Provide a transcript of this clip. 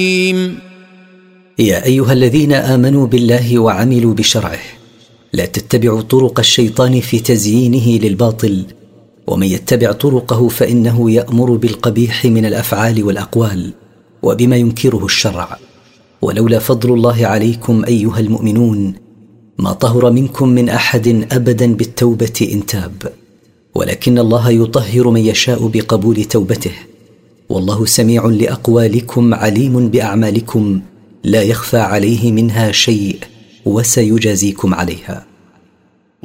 يا أيها الذين آمنوا بالله وعملوا بشرعه، لا تتبعوا طرق الشيطان في تزيينه للباطل، ومن يتبع طرقه فإنه يأمر بالقبيح من الأفعال والأقوال وبما ينكره الشرع. ولولا فضل الله عليكم أيها المؤمنون ما طهر منكم من أحد أبدا بالتوبة إن تاب، ولكن الله يطهر من يشاء بقبول توبته، والله سميع لأقوالكم عليم بأعمالكم لا يخفى عليه منها شيء، وسيجازيكم عليها.